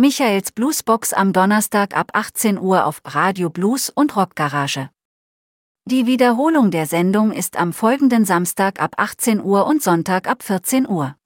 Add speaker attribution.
Speaker 1: Michaels Bluesbox am Donnerstag ab 18 Uhr auf Radio Blues und Rockgarage. Die Wiederholung der Sendung ist am folgenden Samstag ab 18 Uhr und Sonntag ab 14 Uhr.